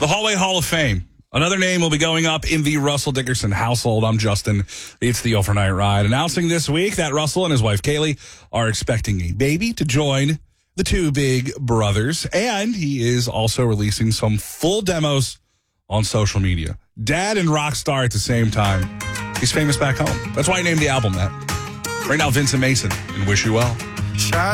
The Hallway Hall of Fame. Another name will be going up in the Russell Dickerson household. I'm Justin. It's the Overnight Ride. Announcing this week that Russell and his wife Kaylee are expecting a baby to join the two big brothers. And he is also releasing some full demos on social media. Dad and rock star at the same time. He's famous back home. That's why he named the album that. Right now, Vincent Mason and Wish You Well.